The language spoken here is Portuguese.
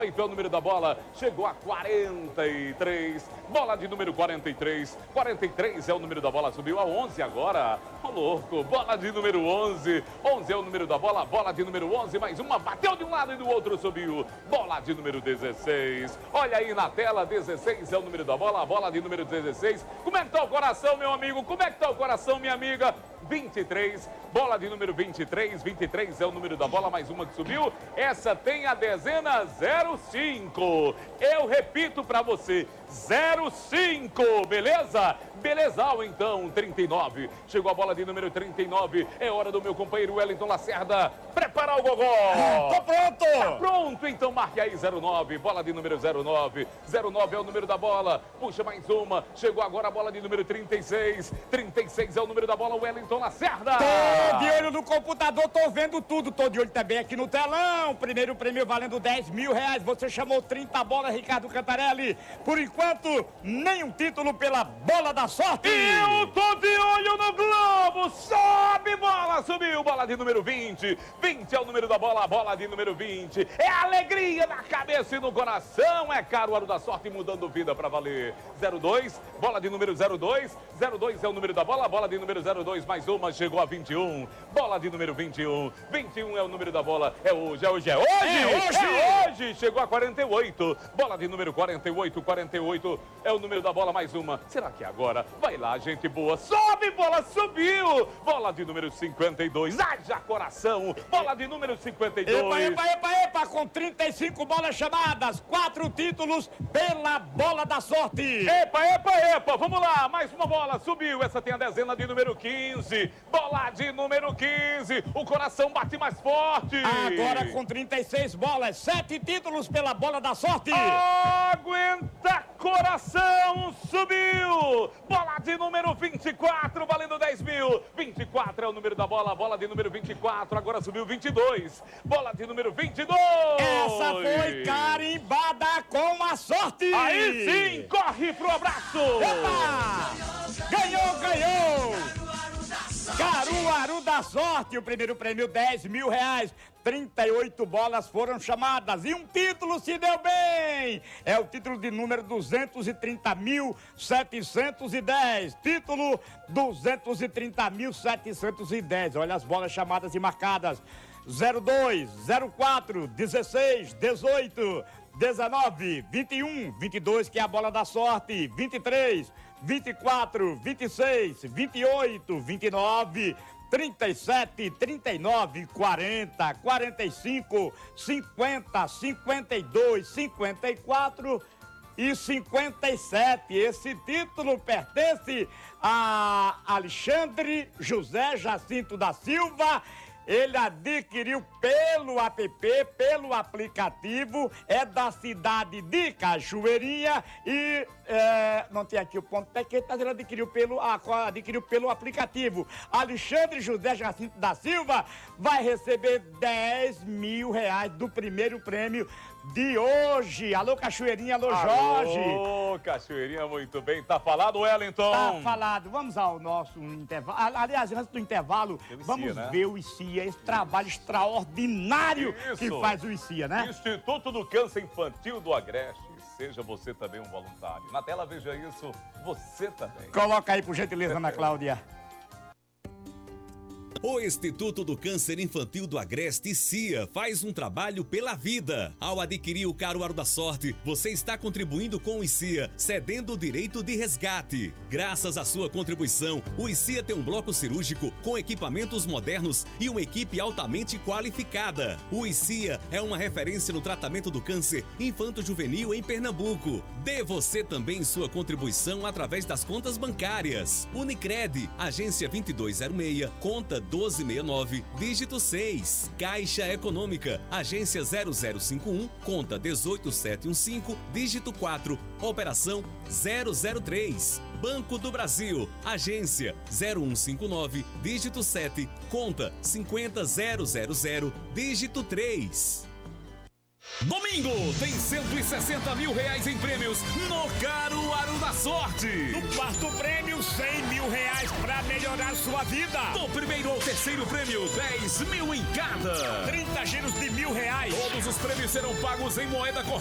É o número da bola, chegou a 43, bola de número 43, 43 é o número da bola, subiu a 11 agora, ô louco, bola de número 11, 11 é o número da bola, bola de número 11, mais uma, bateu de um lado e do outro, subiu, bola de número 16, olha aí na tela, 16 é o número da bola, bola de número 16, como é que tá o coração, meu amigo, como é que tá o coração, minha amiga? 23, bola de número 23, 23 é o número da bola, mais uma que subiu, essa tem a dezena 05, eu repito para você, 05, beleza? Belezal então, 39, chegou a bola de número 39, é hora do meu companheiro Wellington Lacerda preparar o gogó. Tô pronto! Tá pronto, então marque aí 09, bola de número 09, 09 é o número da bola, puxa mais uma, chegou agora a bola de número 36, 36 é o número da bola, Wellington Lacerda. Tô de olho no computador, tô vendo tudo, tô de olho também aqui no telão. Primeiro prêmio valendo R$10.000, você chamou 30 bolas, Ricardo Cantarelli. Por enquanto, nenhum título pela bola da sorte. Eu tô de olho no globo, sobe bola, subiu, bola de número 20, 20 é o número da bola, bola de número 20, é alegria na cabeça e no coração, é Caruaru da sorte mudando vida pra valer, 02, bola de número 02, 02 é o número da bola, bola de número 02, mais uma, chegou a 21, bola de número 21, 21 é o número da bola, é hoje, é hoje, chegou a 48, bola de número 48, 48 é o número da bola, mais uma, será que é agora? Vai lá, gente boa, sobe bola, subiu, bola de número 52, haja coração, bola de número 52. Epa, com 35 bolas chamadas, 4 títulos pela bola da sorte. Epa, vamos lá, mais uma bola, subiu, essa tem a dezena de número 15, bola de número 15, o coração bate mais forte. Agora com 36 bolas, 7 títulos pela bola da sorte. Aguenta coração, subiu, bola de número 24, valendo 10 mil, 24 é o número da bola, bola de número 24, agora subiu 22, bola de número 22. Essa foi carimbada com a sorte. Aí sim, corre pro abraço. Epa! Ganhou! Caruaru da sorte, o primeiro prêmio R$10.000, 38 bolas foram chamadas e um título se deu bem, é o título de número 230.710, título 230.710, olha as bolas chamadas e marcadas, 02, 04, 16, 18, 19, 21, 22, que é a bola da sorte, 23, 24, 26, 28, 29, 37, 39, 40, 45, 50, 52, 54 e 57. Esse título pertence a Alexandre José Jacinto da Silva. Ele adquiriu pelo app, pelo aplicativo, é da cidade de Cachoeirinha e não tem aqui o ponto pequeno, mas ele adquiriu pelo aplicativo. Alexandre José Jacinto da Silva vai receber R$10.000 do primeiro prêmio de hoje. Alô, Cachoeirinha, alô, Jorge. Alô, Cachoeirinha, muito bem. Tá falado, Wellington? Tá falado. Vamos ao nosso intervalo. Aliás, antes do intervalo, vamos ver o ICIA, esse trabalho extraordinário que faz o ICIA, né? Instituto do Câncer Infantil do Agreste. Seja você também um voluntário. Na tela, veja isso, você também. Coloca aí, por gentileza, Ana Cláudia. O Instituto do Câncer Infantil do Agreste, CIA, faz um trabalho pela vida. Ao adquirir o Caruaru da Sorte, você está contribuindo com o ICIA, cedendo o direito de resgate. Graças à sua contribuição, o ICIA tem um bloco cirúrgico com equipamentos modernos e uma equipe altamente qualificada. O ICIA é uma referência no tratamento do câncer infanto-juvenil em Pernambuco. Dê você também sua contribuição através das contas bancárias. Unicred, agência 2206, conta 1269, dígito 6. Caixa Econômica, agência 0051, conta 18715, dígito 4, operação 003. Banco do Brasil, agência 0159, dígito 7, conta 50000, dígito 3. Domingo tem 160 mil reais em prêmios no Caruaru da Sorte. No quarto prêmio, 100 mil reais pra melhorar sua vida. Do primeiro ao terceiro prêmio, 10 mil em cada. 30 giros de R$1.000. Todos os prêmios serão pagos em moeda corrente.